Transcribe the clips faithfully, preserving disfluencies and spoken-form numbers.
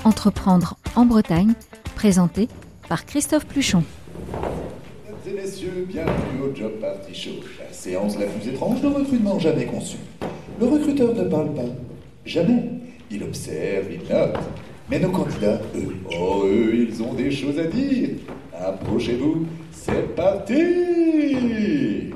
Entreprendre en Bretagne, présenté par Christophe Pluchon. Mesdames et messieurs, bienvenue au Job Party Show, la séance la plus étrange de recrutement jamais conçue. Le recruteur ne parle pas, jamais. Il observe, il note. Mais nos candidats, eux, oh eux, ils ont des choses à dire. Approchez-vous, c'est parti!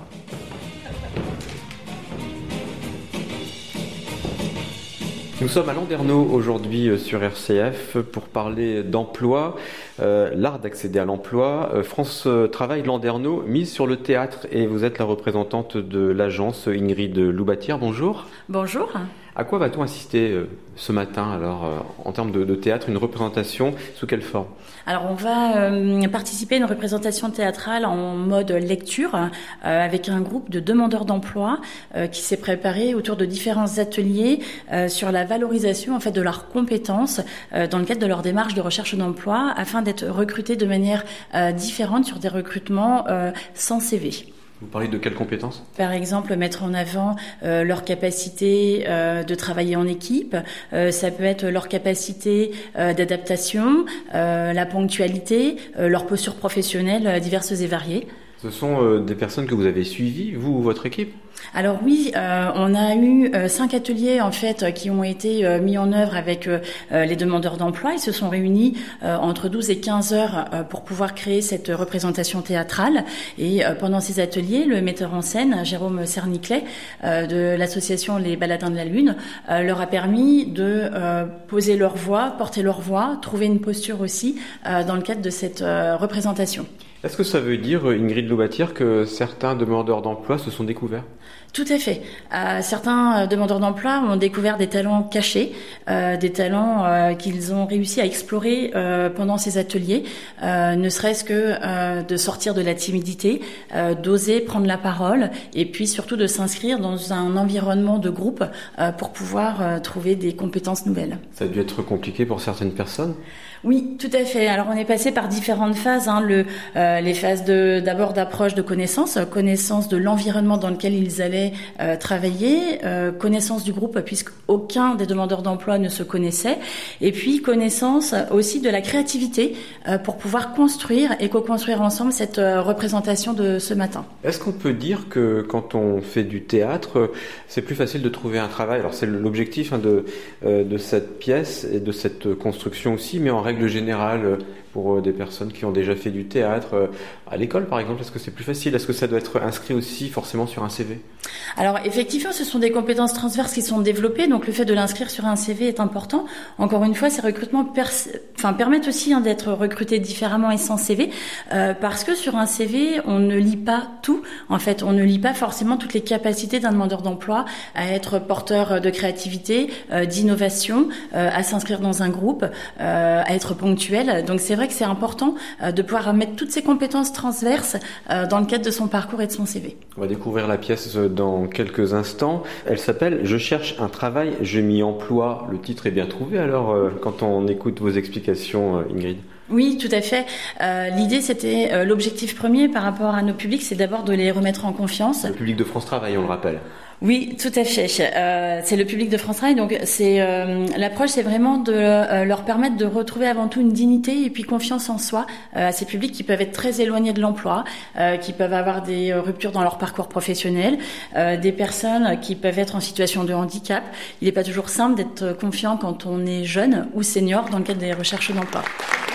Nous sommes à Landerneau aujourd'hui sur R C F pour parler d'emploi, euh, l'art d'accéder à l'emploi. Euh, France Travail Landerneau mise sur le théâtre et vous êtes la représentante de l'agence Ingrid Loubatir. Bonjour. Bonjour. À quoi va-t-on assister euh, ce matin alors euh, en termes de, de théâtre, une représentation sous quelle forme? Alors on va euh, participer à une représentation théâtrale en mode lecture euh, avec un groupe de demandeurs d'emploi euh, qui s'est préparé autour de différents ateliers euh, sur la valorisation en fait de leurs compétences euh, dans le cadre de leur démarche de recherche d'emploi afin d'être recrutés de manière euh, différente sur des recrutements euh, sans C V. Vous parlez de quelles compétences? Par exemple, mettre en avant euh, leur capacité euh, de travailler en équipe. Euh, ça peut être leur capacité euh, d'adaptation, euh, la ponctualité, euh, leur posture professionnelle euh, diverses et variées. Ce sont euh, des personnes que vous avez suivies, vous ou votre équipe? Alors oui, euh, on a eu euh, cinq ateliers en fait qui ont été euh, mis en œuvre avec euh, les demandeurs d'emploi. Ils se sont réunis euh, entre douze et quinze heures euh, pour pouvoir créer cette représentation théâtrale. Et euh, pendant ces ateliers, le metteur en scène, Jérôme Cerniclet, euh, de l'association Les Baladins de la Lune, euh, leur a permis de euh, poser leur voix, porter leur voix, trouver une posture aussi euh, dans le cadre de cette euh, représentation. Est-ce que ça veut dire, Ingrid Loubatir, que certains demandeurs d'emploi se sont découverts? Tout à fait. Euh, certains demandeurs d'emploi ont découvert des talents cachés, euh, des talents euh, qu'ils ont réussi à explorer euh, pendant ces ateliers, euh, ne serait-ce que euh, de sortir de la timidité, euh, d'oser prendre la parole et puis surtout de s'inscrire dans un environnement de groupe euh, pour pouvoir euh, trouver des compétences nouvelles. Ça a dû être compliqué pour certaines personnes? Oui, tout à fait. Alors on est passé par différentes phases. Hein, le, euh, les phases de d'abord d'approche de connaissance, connaissance de l'environnement dans lequel ils allaient euh, travailler, euh, connaissance du groupe puisqu'aucun des demandeurs d'emploi ne se connaissait, et puis connaissance aussi de la créativité euh, pour pouvoir construire et co-construire ensemble cette euh, représentation de ce matin. Est-ce qu'on peut dire que quand on fait du théâtre, c'est plus facile de trouver un travail? Alors c'est l'objectif hein, de euh, de cette pièce et de cette construction aussi, mais en règle règle générale pour des personnes qui ont déjà fait du théâtre à l'école par exemple, est-ce que c'est plus facile? Est-ce que ça doit être inscrit aussi forcément sur un C V? Alors effectivement, ce sont des compétences transverses qui sont développées, donc le fait de l'inscrire sur un C V est important. Encore une fois, ces recrutements pers- enfin, permettent aussi hein, d'être recrutés différemment et sans C V, euh, parce que sur un C V, on ne lit pas tout. En fait, on ne lit pas forcément toutes les capacités d'un demandeur d'emploi à être porteur de créativité, euh, d'innovation, euh, à s'inscrire dans un groupe, euh, à être ponctuel. Donc c'est vrai que c'est important euh, de pouvoir mettre toutes ces compétences transverses euh, dans le cadre de son parcours et de son C V. On va découvrir la pièce dans quelques instants. Elle s'appelle « Je cherche un travail, je m'y emploie ». Le titre est bien trouvé alors euh, quand on écoute vos explications, euh, Ingrid? Oui, tout à fait. Euh, l'idée, c'était euh, l'objectif premier par rapport à nos publics, c'est d'abord de les remettre en confiance. Le public de France Travail, on le rappelle. Oui, tout à fait. Euh, c'est le public de France Travail, donc c'est euh, l'approche, c'est vraiment de euh, leur permettre de retrouver avant tout une dignité et puis confiance en soi euh, à ces publics qui peuvent être très éloignés de l'emploi, euh, qui peuvent avoir des ruptures dans leur parcours professionnel, euh, des personnes qui peuvent être en situation de handicap. Il n'est pas toujours simple d'être confiant quand on est jeune ou senior dans le cadre des recherches d'emploi.